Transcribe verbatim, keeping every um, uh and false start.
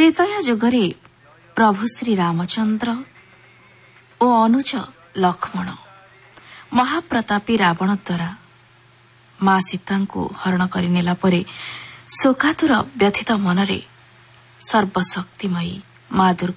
ତ୍ରେତୟା ଯୁଗରେ ପ୍ରଭୁ ଶ୍ରୀ ରାମଚନ୍ଦ୍ର ଓ ଅନୁଜ ଲକ୍ଷ୍ମଣ ମହାପ୍ରତାପୀ ରାବଣ ଦ୍ୱାରା ମା ସୀତାଙ୍କୁ ହରଣ କରିନେଲା ପରେ ଶୋକାତୁର ବ୍ୟଥିତ ମନରେ ସର୍ବଶକ୍ତିମୟୀ ମା ଦୁର୍ଗା